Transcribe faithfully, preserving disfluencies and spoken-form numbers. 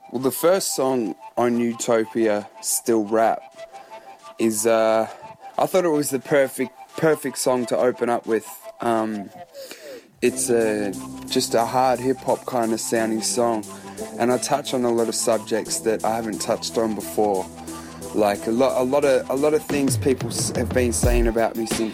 Well, the first song on Utopia, Still Rap, is, uh, I thought it was the perfect, perfect song to open up with. Um, it's a, just a hard hip-hop kind of sounding song, and I touch on a lot of subjects that I haven't touched on before. Like a lot, a lot of, a lot of things people have been saying about me since